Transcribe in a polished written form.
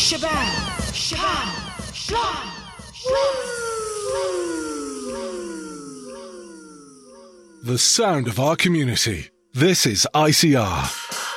Shabam! Shabam! Shabam! The sound of our community. This is ICR.